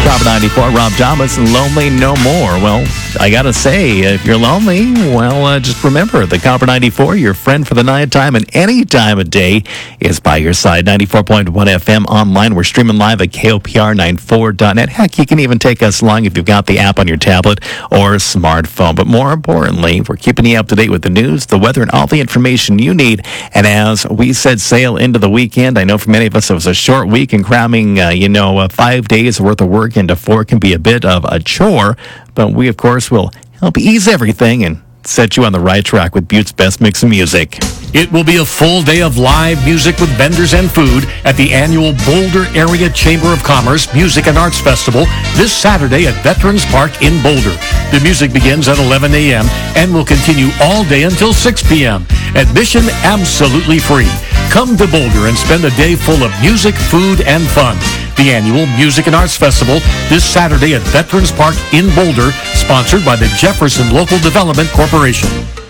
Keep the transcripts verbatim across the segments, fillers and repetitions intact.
Copper ninety-four, Rob Thomas, Lonely No More. Well, I gotta say, if you're lonely, well, uh, just remember, the Copper ninety-four, your friend for the night time and any time of day, is by your side. ninety-four point one F M online. We're streaming live at K O P R ninety-four dot net. Heck, you can even take us along if you've got the app on your tablet or smartphone. But more importantly, we're keeping you up to date with the news, the weather, and all the information you need. And as we set sail into the weekend, I know for many of us it was a short week, and cramming, uh, you know, uh, five days worth of work into four can be a bit of a chore. But we, of course, will help ease everything and set you on the right track with Butte's best mix of music. It will be a full day of live music with vendors and food at the annual Boulder Area Chamber of Commerce Music and Arts Festival this Saturday at Veterans Park in Boulder. The music begins at eleven a.m. and will continue all day until six p.m. Admission absolutely free. Come to Boulder and spend a day full of music, food, and fun. The annual Music and Arts Festival this Saturday at Veterans Park in Boulder, sponsored by the Jefferson Local Development Corporation.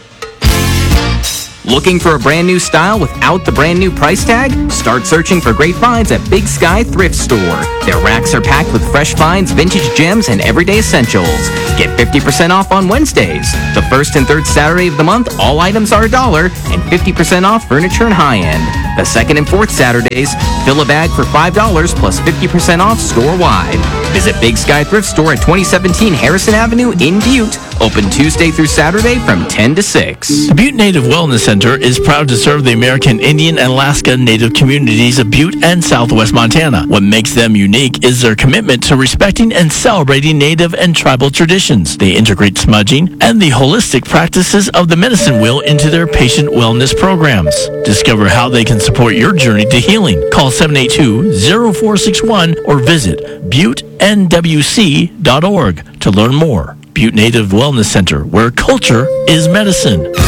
Looking for a brand new style without the brand new price tag? Start searching for great finds at Big Sky Thrift Store. Their racks are packed with fresh finds, vintage gems, and everyday essentials. Get fifty percent off on Wednesdays. The first and third Saturday of the month, all items are a dollar, and fifty percent off furniture and high-end. The second and fourth Saturdays, fill a bag for five dollars plus fifty percent off store-wide. Visit Big Sky Thrift Store at twenty seventeen Harrison Avenue in Butte. Open Tuesday through Saturday from ten to six. The Butte Native Wellness Center is proud to serve the American Indian and Alaska Native communities of Butte and Southwest Montana. What makes them unique is their commitment to respecting and celebrating Native and tribal traditions. They integrate smudging and the holistic practices of the medicine wheel into their patient wellness programs. Discover how they can support your journey to healing. Call seven eight two, zero four six one or visit butte n w c dot org to learn more. Butte Native Wellness Center, where culture is medicine.